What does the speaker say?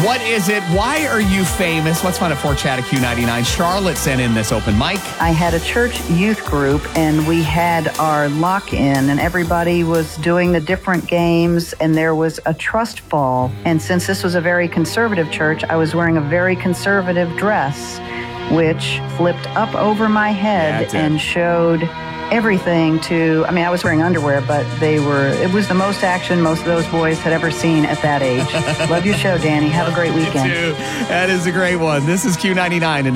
What is it? Why are you famous? What's fun at 4 Chat at Q99? Charlotte sent in this open mic. I had a church youth group, and we had our lock-in, and everybody was doing the different games, and there was a trust fall. And since this was a very conservative church, I was wearing a very conservative dress, which flipped up over my head and showed everything I was wearing underwear, but it was the most action most of those boys had ever seen at that age. Love your show, Danny. Have a great weekend. You too. That is a great one. This is Q99.